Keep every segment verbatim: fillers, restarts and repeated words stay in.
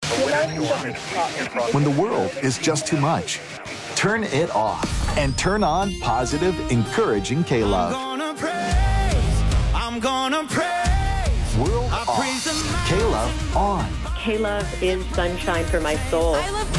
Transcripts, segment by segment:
When the world is just too much, turn it off and turn on positive, encouraging K-Love. I'm gonna praise, I'm gonna praise. World off, K-Love on. K-Love is sunshine for my soul. I love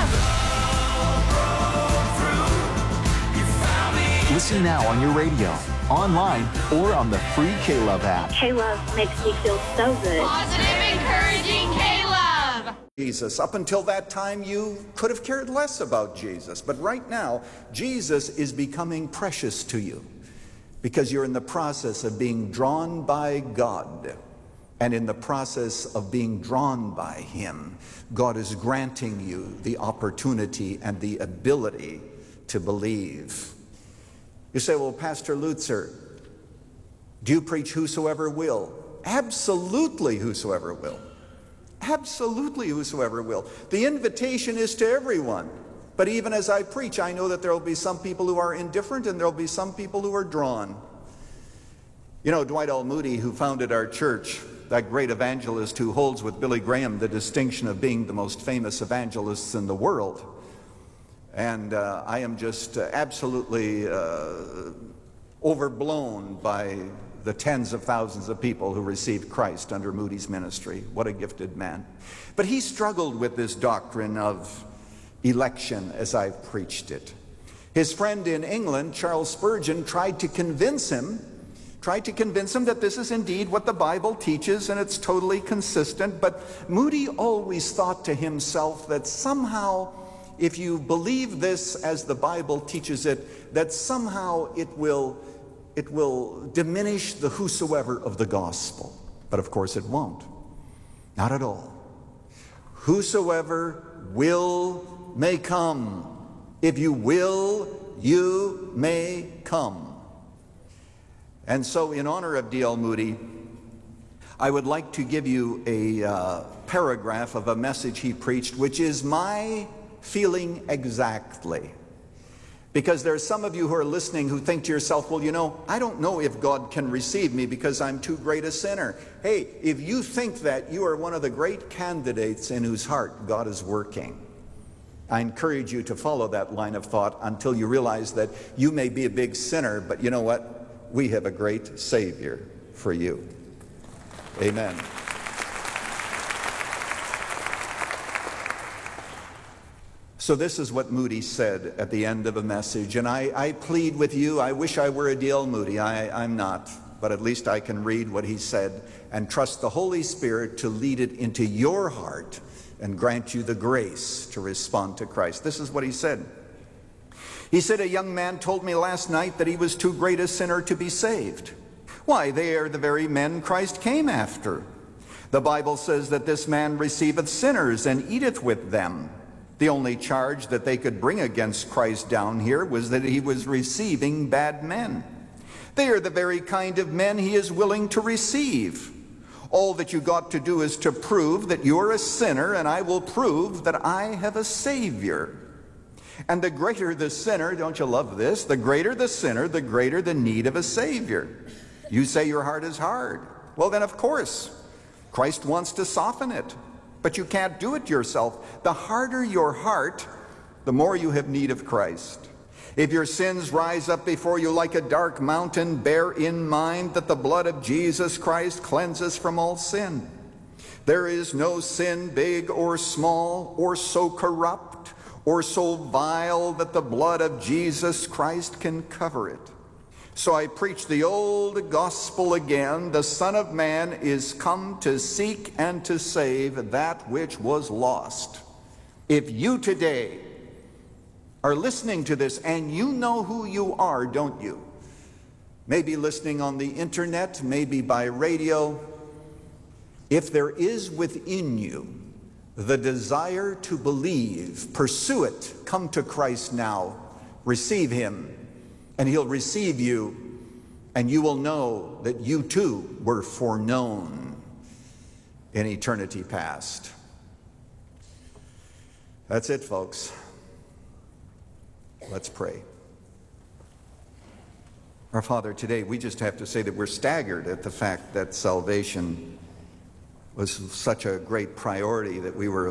K-Love. Listen now on your radio, online, or on the free K-Love app. K-Love makes me feel so good. Positive, encouraging K-Love. Jesus. Up until that time, you could have cared less about Jesus. But right now, Jesus is becoming precious to you because you're in the process of being drawn by God. And in the process of being drawn by Him, God is granting you the opportunity and the ability to believe. You say, well, Pastor Lutzer, do you preach whosoever will? Absolutely whosoever will. Absolutely whosoever will. The invitation is to everyone. But even as I preach, I know that there will be some people who are indifferent and there will be some people who are drawn. You know, Dwight L. Moody, who founded our church, that great evangelist who holds with Billy Graham the distinction of being the most famous evangelists in the world. And uh, I am just uh, absolutely uh, overblown by the tens of thousands of people who received Christ under Moody's ministry. What a gifted man. But he struggled with this doctrine of election as I've preached it. His friend in England, Charles Spurgeon, tried to convince him, tried to convince him that this is indeed what the Bible teaches and it's totally consistent. But Moody always thought to himself that somehow, if you believe this as the Bible teaches it, that somehow it will it will diminish the whosoever of the gospel. But of course it won't. Not at all. Whosoever will may come. If you will, you may come. And so in honor of D L Moody, I would like to give you a uh, paragraph of a message he preached, which is my feeling exactly. Because there are some of you who are listening who think to yourself, well, you know, I don't know if God can receive me because I'm too great a sinner. Hey, if you think that, you are one of the great candidates in whose heart God is working. I encourage you to follow that line of thought until you realize that you may be a big sinner, but you know what? We have a great Savior for you. Amen. So this is what Moody said at the end of a message, and I, I plead with you. I wish I were a D L Moody. I, I'm not, but at least I can read what he said and trust the Holy Spirit to lead it into your heart and grant you the grace to respond to Christ. This is what he said. He said, a young man told me last night that he was too great a sinner to be saved. Why, they are the very men Christ came after. The Bible says that this man receiveth sinners and eateth with them. The only charge that they could bring against Christ down here was that he was receiving bad men. They are the very kind of men he is willing to receive. All that you got to do is to prove that you're a sinner, and I will prove that I have a Savior. And the greater the sinner, don't you love this? The greater the sinner, the greater the need of a Savior. You say your heart is hard. Well then, of course, Christ wants to soften it. But you can't do it yourself. The harder your heart, the more you have need of Christ. If your sins rise up before you like a dark mountain, bear in mind that the blood of Jesus Christ cleanses from all sin. There is no sin big or small, or so corrupt, or so vile that the blood of Jesus Christ can cover it. So I preach the old gospel again. The Son of Man is come to seek and to save that which was lost. If you today are listening to this, and you know who you are, don't you? Maybe listening on the internet, maybe by radio. If there is within you the desire to believe, pursue it. Come to Christ now. Receive Him. And He'll receive you, and you will know that you too were foreknown in eternity past. That's it, folks. Let's pray. Our Father, today we just have to say that we're staggered at the fact that salvation was such a great priority that we were